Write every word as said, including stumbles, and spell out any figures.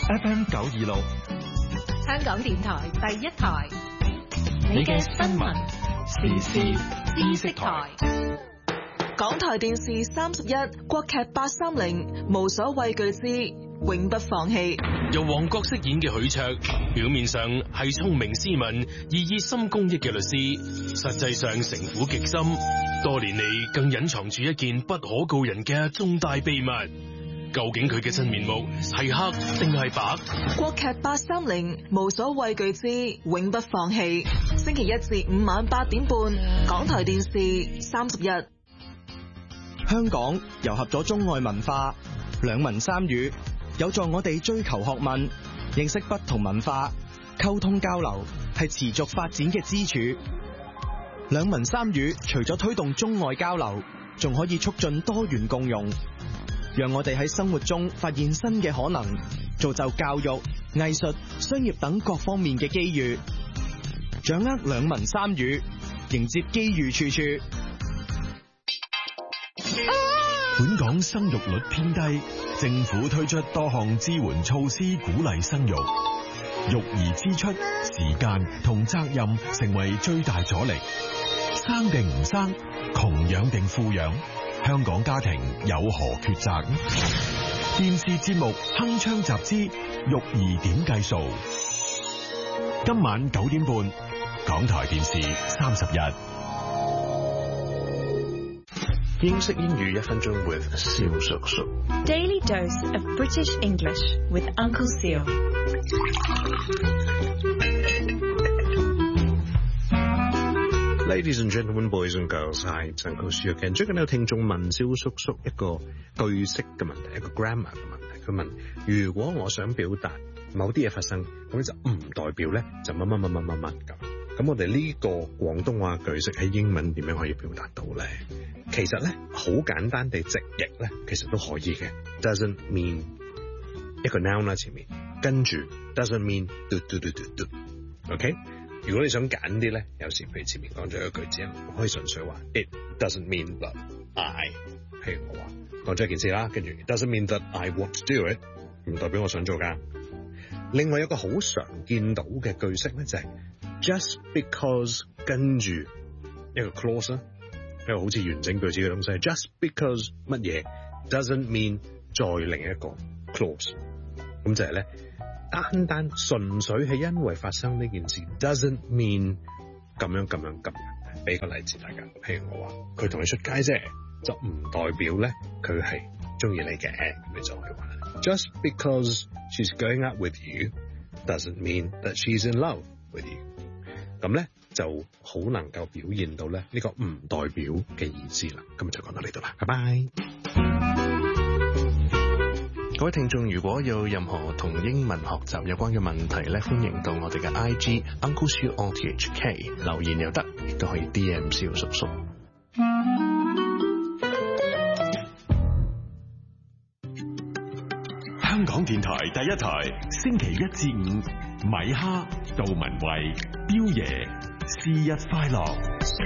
F M 九二六， 香港電台第一台， 你嘅新聞時事知識台。 港台電視三十一國劇八三零，無所畏懼之永不放棄。 由黃覺飾演嘅許卓，表面上係聰明斯文而熱心公益嘅律師，實際上城府極深，多年嚟更隱藏住一件不可告人嘅重大秘密。究竟佢嘅真面目係黑定係白？ 國劇八三零，無所畏懼之永不放棄。星期一至五晚八點半，港台電視三十一。 香港糅合咗中外文化，兩文三語有助我哋追求學問，認識不同文化，溝通交流係持續發展嘅支柱。兩文三語除咗推動中外交流，仲可以促進多元共融，讓我哋喺生活中發現新嘅可能，造就教育、藝術、商業等各方面嘅機遇。掌握兩文三語，迎接機遇處處。 本港生育率偏低，政府推出多項支援措施，鼓勵生育。育兒支出、時間同責任成為最大阻力。生定唔生，窮養定富養，香港家庭有何抉擇？電視節目鏗鏘集資，育兒點計數？今晚九點半，港台電視三十一。 英式英語一分鐘 with 蕭叔叔。 Daily dose of British English with Uncle Seal。 Ladies and gentlemen, boys and girls, hi, it's Uncle Seal again。最近有聽眾問蕭叔叔一個句式嘅問題，一個 grammar 嘅問題。佢問：如果我想表達某啲嘢發生，咁就唔代表咧就乜乜乜乜乜乜咁。咁我哋呢個廣東話句式喺英文點樣可以表達到咧？其實咧好簡單地直譯咧，其實都可以嘅。Doesn't mean 一個 noun 啦前面，跟住 doesn't mean do do do do do。OK， 如果你想揀啲咧，有時譬如前面講咗一句之後，可以純粹話 It doesn't mean that I， 譬如我話講咗一件事啦，跟住 It doesn't mean that I want to do it， 唔代表我想做㗎。另外有個好常見到嘅句式咧，就係 just because 跟住一個 clause 啦。一個好似完整句子嘅東西 ，just because 乜嘢 doesn't mean 再另一個 clause， 咁就係咧，單單純粹係因為發生呢件事 doesn't mean 咁樣咁樣咁樣。俾個例子大家，譬如我話佢同你出街啫，就唔代表咧佢係中意你嘅，咁你就可以話 just because she's going out with you doesn't mean that she's in love with you。咁咧就好能夠表現到咧呢個唔代表嘅意思啦。今日就講到呢度啦，拜拜。各位聽眾，如果有任何同英文學習有關嘅問題咧，歡迎到我哋嘅 I G Uncle Siu O T H K 留言又得，亦都可以 D M 蕭叔叔。 香港電台第一台，星期一至五，米哈、杜文慧、彪爺，是日快樂。